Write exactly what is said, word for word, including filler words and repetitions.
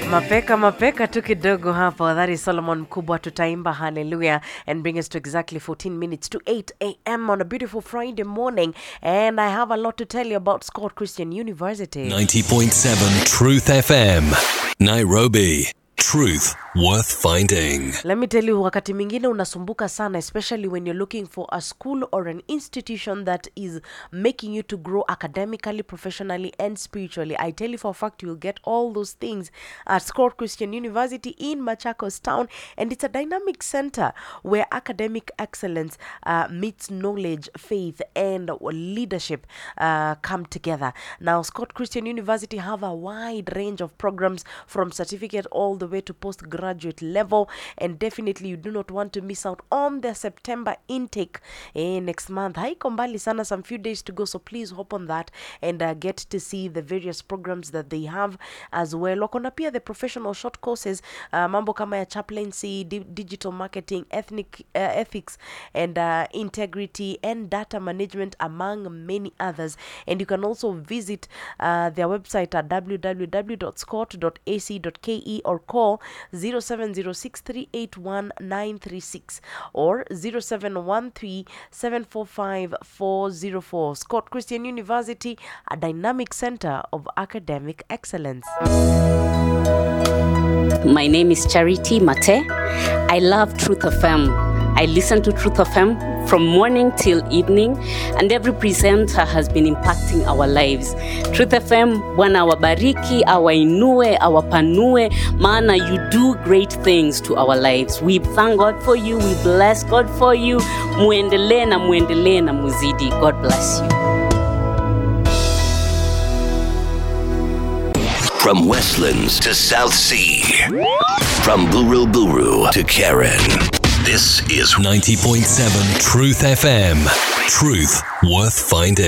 Mapeka mapeka tu kidogo hapo. That is Solomon Mkubwa, tutaimba hallelujah, and bring us to exactly fourteen minutes to eight a.m. on a beautiful Friday morning. And I have a lot to tell you about Scott Christian University. ninety point seven Truth F M, Nairobi. Truth worth finding. Let me tell you, wakati mingine unasumbuka sana, especially when you're looking for a school or an institution that is making you to grow academically, professionally, and spiritually. I tell you for a fact, you'll get all those things at Scott Christian University in Machakos town, and it's a dynamic center where academic excellence uh, meets knowledge, faith, and leadership uh, come together. Now, Scott Christian University have a wide range of programs from certificate all the way to postgraduate level, and definitely you do not want to miss out on the September intake eh, next month. Haiko mbali sana, some few days to go, so please hop on that and uh, get to see the various programs that they have as well. Wakona pia the professional short courses, uh, mambo kama ya chaplaincy, di- digital marketing, ethnic uh, ethics, and uh, integrity and data management, among many others. And you can also visit uh, their website at w w w dot scott dot a c dot k e or call zero seven zero six three eight one nine three six or zero seven one three seven four five four zero four. Scott Christian University, a dynamic center of academic excellence. My name is Charity Mate. I love Truth F M. I listen to Truth F M from morning till evening, and every presenter has been impacting our lives. Truth F M, Bwana awabariki, awainue, awapanue, maana you do great things to our lives. We thank God for you, we bless God for you. Muendelee na muendelee na muzidi. God bless you. From Westlands to South Sea, from Buru Buru to Karen. This is ninety point seven Truth F M. Truth worth finding.